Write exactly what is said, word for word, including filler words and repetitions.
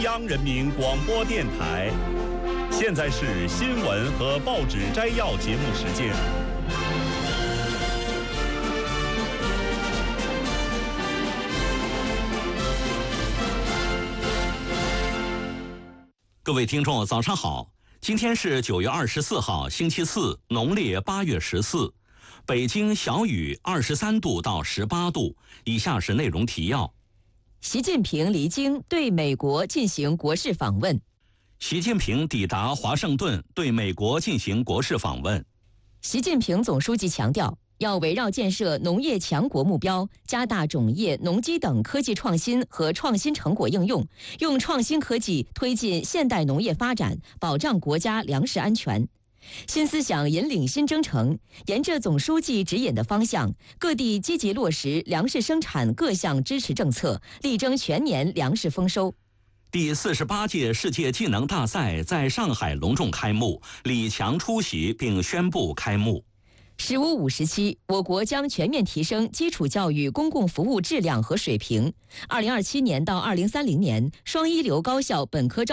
央人民广播电台，现在是新闻和报纸摘要节目时间。 各位听众，早上好！今天是九月二十四号，星期四，农历八月十四。北京小雨二十三度到十八度。以下是内容提要。 习近平离京对美国进行国事访问。 习近平抵达华盛顿，对美国进行国事访问。 习近平总书记强调，要围绕建设农业强国目标，加大种业、农机等科技创新和创新成果应用，用创新科技推进现代农业发展，保障国家粮食安全。新思想引领新征程，沿着总书记指引的方向，各地积极落实粮食生产各项支持政策，力争全年粮食丰收。 第四十八届世界技能大赛在上海隆重开幕，李强出席并宣布开幕。 十五五时期，我国将全面提升基础教育公共服务质量和水平。二零二七年到二零三零年，双一流高校本科招